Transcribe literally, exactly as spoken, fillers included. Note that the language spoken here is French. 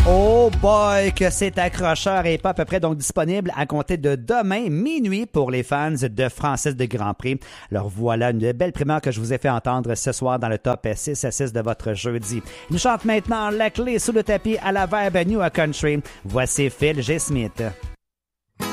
Oh boy, que c'est accrocheur et pas à peu près donc disponible à compter de demain minuit pour les fans de Francis de Grand Prix. Alors voilà une belle primeur que je vous ai fait entendre ce soir dans le top six à six de votre jeudi. Il nous chante maintenant la clé sous le tapis à la vibe New Country. Voici Phil G. Smith.